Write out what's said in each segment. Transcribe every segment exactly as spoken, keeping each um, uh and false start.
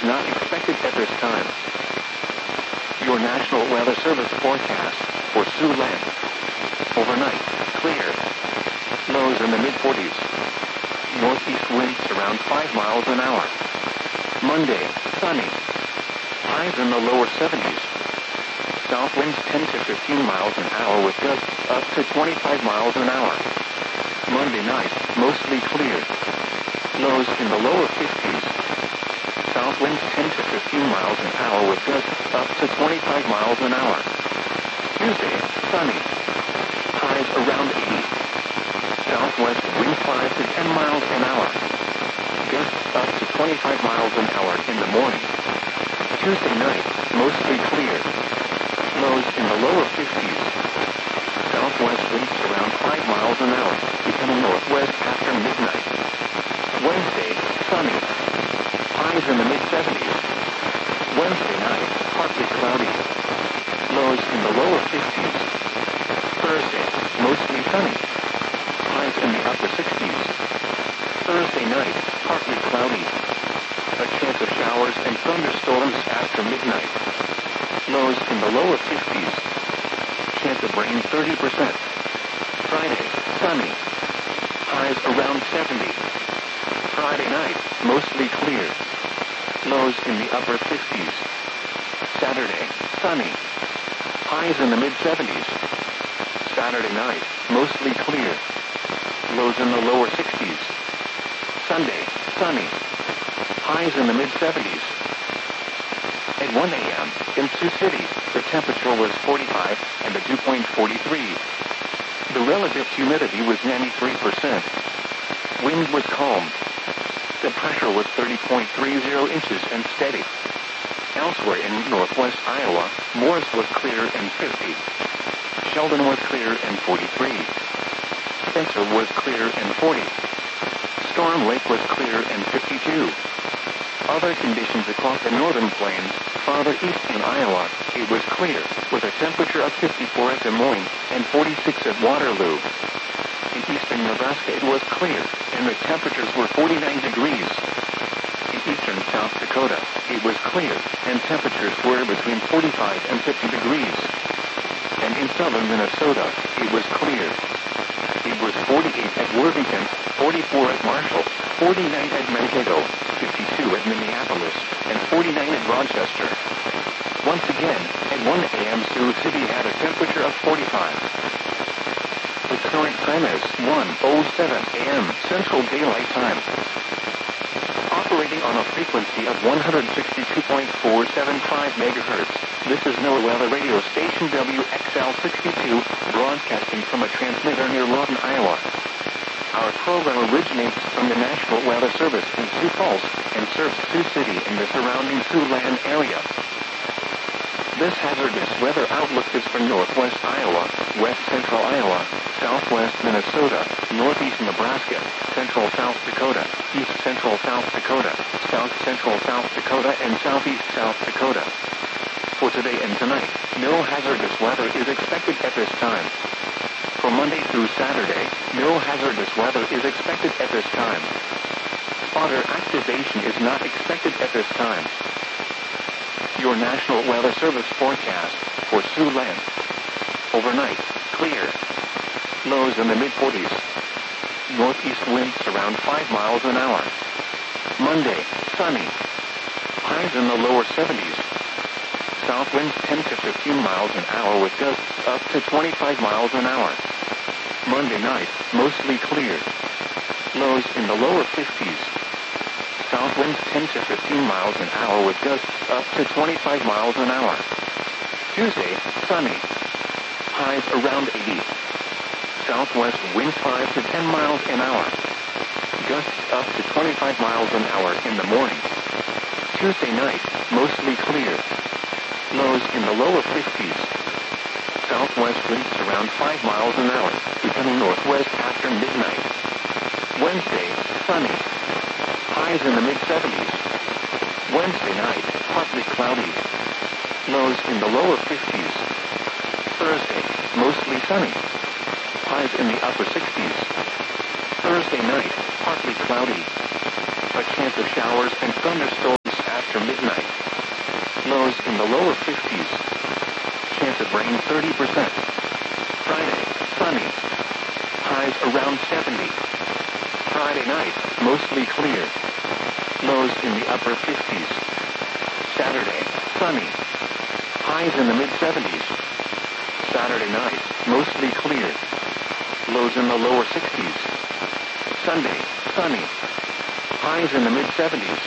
not expected at this time. Your National Weather Service forecast for Siouxland. Overnight, clear. Lows in the mid forties. Northeast winds around five miles an hour. Monday, sunny. Highs in the lower seventies. South winds ten to fifteen miles an hour with gusts up to twenty-five miles an hour. Monday night, mostly clear. Lows in the lower fifties. South winds ten to fifteen miles an hour with gusts up to twenty-five miles an hour. Tuesday, sunny. Highs around eighty. Southwest wind five to ten miles an hour. Gusts up to twenty-five miles an hour in the morning. Tuesday night, mostly clear. Lows in the lower fifties. Southwest winds around five miles an hour, becoming northwest after midnight. Wednesday, sunny. Highs in the mid seventies. Wednesday night, partly cloudy. Lows in the lower fifties. Thursday, mostly sunny. Highs in the upper sixties. Thursday night, partly cloudy. A chance of showers and thunderstorms after midnight. Lows in the lower fifties. Chance of rain thirty percent. Friday, sunny. Highs around seventy. Friday night, mostly clear. Lows in the upper fifties. Saturday, sunny. Highs in the mid seventies. Saturday night, mostly clear. Lows in the lower sixties. Sunday, sunny. Highs in the mid seventies. At one a m in Sioux City, the temperature was forty-five and the dew point forty-three. The relative humidity was ninety-three percent. Wind was calm. The pressure was thirty point three zero inches and steady. Elsewhere in northwest Iowa, Morris was clear and fifty. Sheldon was clear and forty-three. Spencer was clear and forty. Storm Lake was clear and fifty-two. Other conditions across the northern plains, farther east in Iowa, it was clear, with a temperature of fifty-four at Des Moines and forty-six at Waterloo. In eastern Nebraska it was clear, and the temperatures were forty-nine degrees. In eastern South Dakota, it was clear, and temperatures were between forty-five and fifty degrees. And in southern Minnesota, it was clear. It was forty-eight at Worthington, forty-four at Marshall, forty-nine at Mankato, fifty-two at Minneapolis, and forty-nine at Rochester. Once again, at one a m Sioux City had a temperature of forty-five. The current time is one oh seven a m Central Daylight Time. Operating on a frequency of one hundred sixty-two point four seven five megahertz, this is NOAA Weather Radio Station W X L sixty-two, broadcasting from a transmitter near Lawton, Iowa. Our program originates from the National Weather Service in Sioux Falls and serves Sioux City and the surrounding Siouxland area. This hazardous weather outlook is for northwest Iowa, west central Iowa, southwest Minnesota, northeast Nebraska, central South Dakota, east central South Dakota, south central South Dakota, and southeast South Dakota. For today and tonight, no hazardous weather is expected at this time. For Monday through Saturday, no hazardous weather is expected at this time. Spotter activation is not expected at this time. Your National Weather Service forecast for Siouxland. Overnight, clear. Lows in the mid forties. Northeast winds around five miles an hour. Monday, sunny. Highs in the lower seventies. South winds ten to fifteen miles an hour with gusts up to twenty-five miles an hour. Monday night, mostly clear. Lows in the lower fifties. South winds ten to fifteen miles an hour with gusts up to twenty-five miles an hour. Tuesday, sunny. Highs around eighty. Southwest winds five to ten miles an hour. Gusts up to twenty-five miles an hour in the morning. Tuesday night, mostly clear. Lows in the lower fifties. Southwest winds around five miles an hour, becoming northwest after midnight. Wednesday, sunny. Highs in the mid seventies. Wednesday night, partly cloudy. Lows in the lower fifties. Thursday, mostly sunny. Highs in the upper sixties. Thursday night, partly cloudy. A chance of showers and thunderstorms after midnight. in the lower fifties. Chance of rain thirty percent. Friday, sunny. Highs around seventy. Friday night, mostly clear. Lows in the upper fifties. Saturday, sunny. Highs in the mid-seventies. Saturday night, mostly clear. Lows in the lower sixties. Sunday, sunny. Highs in the mid-seventies.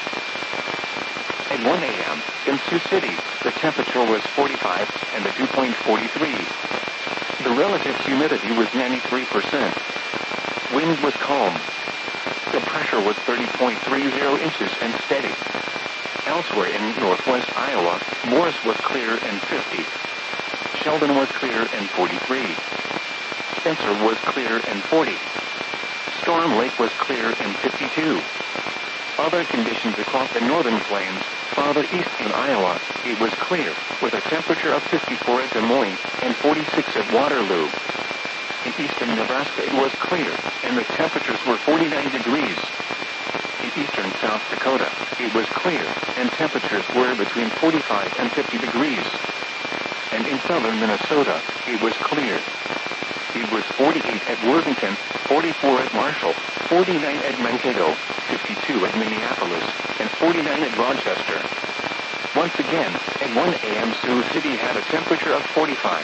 At one a.m. in Sioux City, the temperature was forty-five and the dew point forty-three. The relative humidity was ninety-three percent. Wind was calm. The pressure was thirty point three zero inches and steady. Elsewhere in northwest Iowa, Morris was clear and fifty. Sheldon was clear and forty-three. Spencer was clear and forty. Storm Lake was clear and fifty-two. Other conditions across the northern plains, farther east in Iowa, it was clear, with a temperature of fifty-four at Des Moines and forty-six at Waterloo. In eastern Nebraska it was clear, and the temperatures were forty-nine degrees. In eastern South Dakota, it was clear, and temperatures were between forty-five and fifty degrees. And in southern Minnesota, it was clear. It was forty-eight at Worthington, forty-four at Marshall, forty-nine at Mankato, fifty-two at Minneapolis, and forty-nine at Rochester. Once again, at one a.m. Sioux City had a temperature of forty-five.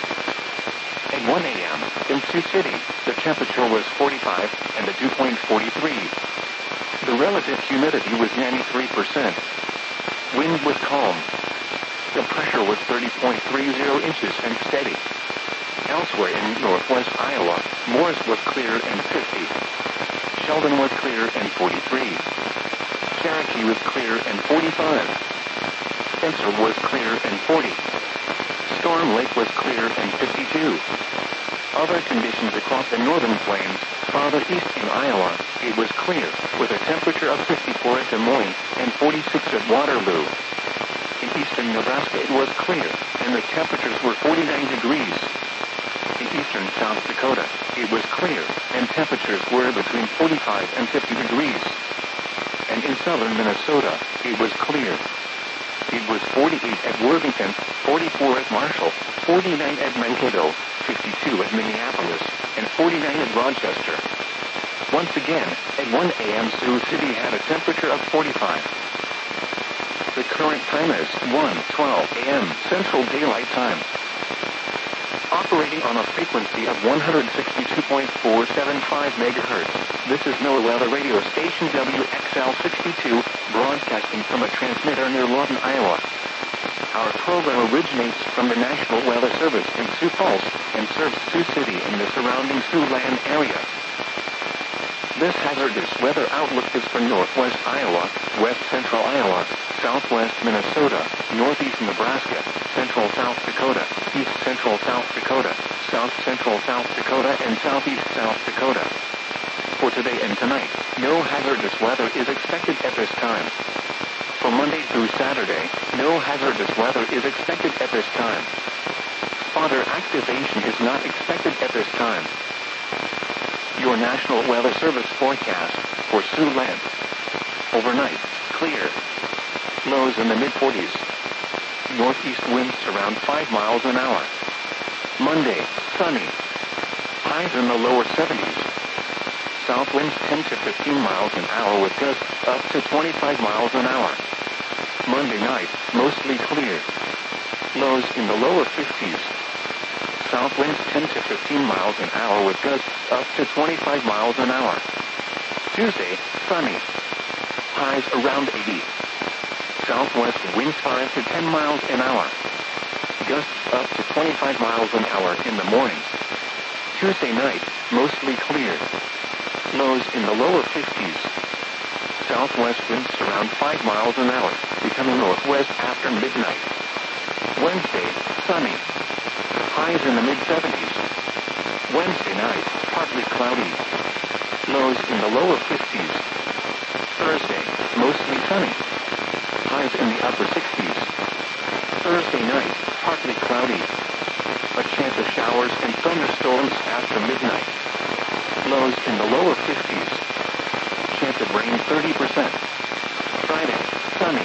At one a.m. in Sioux City, the temperature was forty-five and the dew point forty-three. The relative humidity was ninety-three percent. Wind was calm. The pressure was thirty point three zero inches and steady. Elsewhere in northwest Iowa, Morris was clear and fifty. Sheldon was clear and forty-three. Cherokee was clear and forty-five. Spencer was clear and forty. Storm Lake was clear and fifty-two. Other conditions across the northern plains, farther east in Iowa, it was clear, with a temperature of fifty-four at Des Moines and forty-six at Waterloo. In eastern Nebraska it was clear, and the temperatures were forty-nine degrees. In eastern South Dakota, it was clear, and temperatures were between forty-five and fifty degrees. And in southern Minnesota, it was clear. It was forty-eight at Worthington, forty-four at Marshall, forty-nine at Mankato, fifty-two at Minneapolis, and forty-nine at Rochester. Once again, at one a.m. Sioux City had a temperature of forty-five. The current time is one twelve a.m. Central Daylight Time. Operating on a frequency of one hundred sixty-two point four seven five megahertz, this is NOAA Weather Radio Station W X L sixty-two, broadcasting from a transmitter near Lawton, Iowa. Our program originates from the National Weather Service in Sioux Falls and serves Sioux City and the surrounding Siouxland area. This hazardous weather outlook is for northwest Iowa, west central Iowa, southwest Minnesota, northeast Nebraska, central South Dakota, east central South Dakota, south central South Dakota, and southeast South Dakota. For today and tonight, no hazardous weather is expected at this time. For Monday through Saturday, no hazardous weather is expected at this time. Spotter activation is not expected at this time. Your National Weather Service forecast for Siouxland. Overnight, clear. Lows in the mid-forties. Northeast winds around five miles an hour. Monday, sunny. Highs in the lower seventies. South winds ten to fifteen miles an hour with gusts up to twenty-five miles an hour. Monday night, mostly clear. Lows in the lower fifties. South winds ten to fifteen miles an hour with gusts up to twenty-five miles an hour. Tuesday, sunny. Highs around eighty. Southwest winds five to ten miles an hour. Gusts up to twenty-five miles an hour in the morning. Tuesday night, mostly clear. Lows in the lower fifties. Southwest winds around five miles an hour, becoming northwest after midnight. Wednesday, sunny. Highs in the mid-seventies. Wednesday night, partly cloudy. Lows in the lower fifties. Thursday, mostly sunny. Highs in the upper sixties. Thursday night, partly cloudy. A chance of showers and thunderstorms after midnight. Lows in the lower fifties. Chance of rain thirty percent. Friday, sunny.